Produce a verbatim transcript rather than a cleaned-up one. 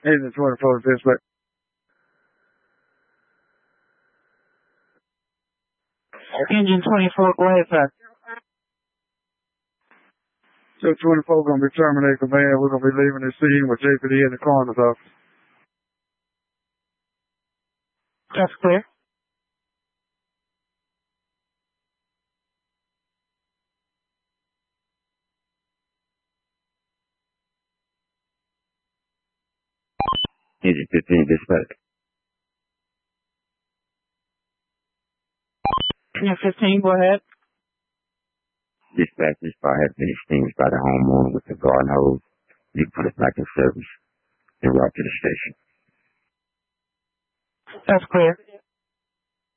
Engine twenty-four dispatch. Engine twenty-four, go ahead, sir. So twenty-four going to be terminated command. We're going to be leaving the scene with J P D in the coroner's office. That's clear. Engine fifteen, dispatch. Engine fifteen, go ahead. Dispatch, this fire has been extinguished by the homeowner with the garden hose. You can put it back in service and route to the station. That's clear.